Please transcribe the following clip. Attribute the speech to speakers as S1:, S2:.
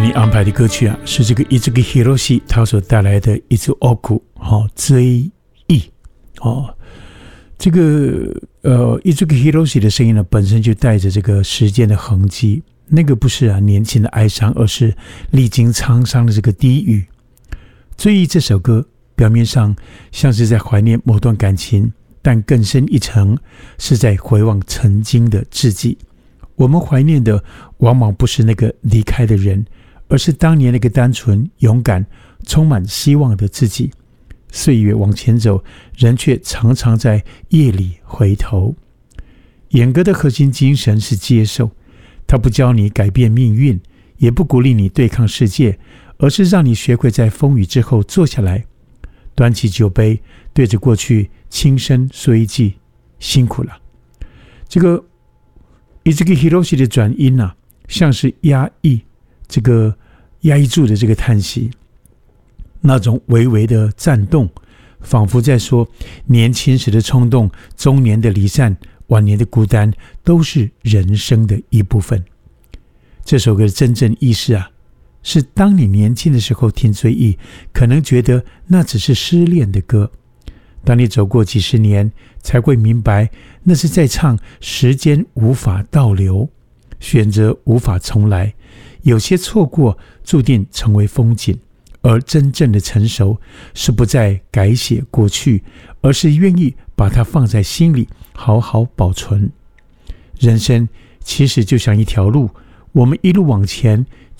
S1: 你安排的歌曲啊，是这个伊兹基 Hiroshi 他所带来的一支 Oku 追忆这个伊兹基 Hiroshi 的声音呢，本身就带着这个时间的痕迹，那个不是年轻的哀伤，而是历经沧桑的这个低语。追忆这首歌表面上像是在怀念某段感情，但更深一层是在回望曾经的自己。我们怀念的往往不是那个离开的人，而是当年那个单纯、勇敢、充满希望的自己。岁月往前走，人却常常在夜里回头。演歌的核心精神是接受，它不教你改变命运，也不鼓励你对抗世界，而是让你学会在风雨之后坐下来，端起酒杯，对着过去轻声说一句辛苦了。这个伊兹基 Hiroshi 的转音啊，像是压抑住的这个叹息，那种微微的颤动，仿佛在说年轻时的冲动，中年的离散，晚年的孤单，都是人生的一部分。这首歌的真正意思啊，是当你年轻的时候听追忆，可能觉得那只是失恋的歌，当你走过几十年，才会明白那是在唱时间无法倒流，选择无法重来，有些错过注定成为风景，而真正的成熟是不再改写过去，而是愿意把它放在心里好好保存。人生其实就像一条路，我们一路往前，